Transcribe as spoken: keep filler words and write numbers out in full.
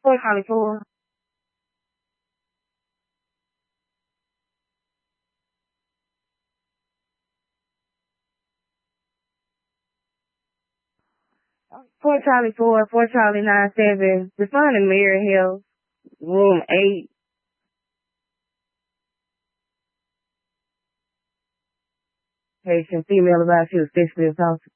four Charlie four. Four Charlie four, four Charlie nine seven. Responding Mirror Hill, room eight. Patient female about you, sexually assaulted.